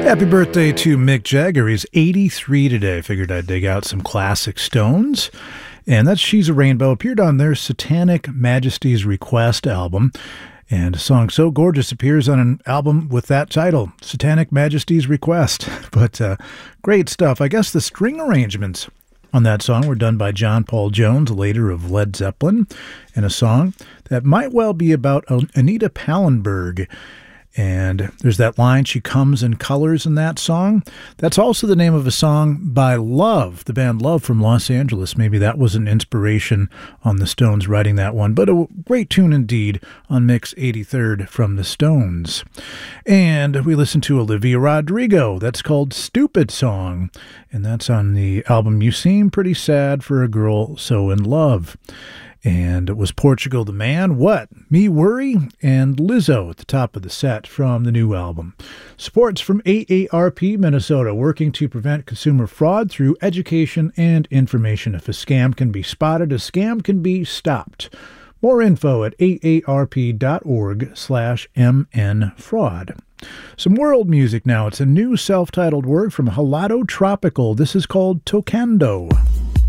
Happy birthday to Mick Jagger. He's 83 today. Figured I'd dig out some classic Stones. And that's She's a Rainbow. Appeared on their Satanic Majesty's Request album. And a song so gorgeous appears on an album with that title, Satanic Majesty's Request. But great stuff. I guess the string arrangements on that song were done by John Paul Jones, later of Led Zeppelin, and a song that might well be about Anita Pallenberg. And there's that line, she comes in colors, in that song. That's also the name of a song by Love, the band Love from Los Angeles. Maybe that was an inspiration on the Stones writing that one. But a great tune indeed on Mick's 83rd from the Stones. And we listened to Olivia Rodrigo. That's called Stupid Song. And that's on the album You Seem Pretty Sad for a Girl So in Love. And it was Portugal the Man, What? Me Worry, and Lizzo at the top of the set from the new album. Support's from AARP Minnesota, working to prevent consumer fraud through education and information. If a scam can be spotted, a scam can be stopped. More info at aarp.org/mnfraud. Some world music now. It's a new self-titled work from Halado Tropical. This is called Tocando.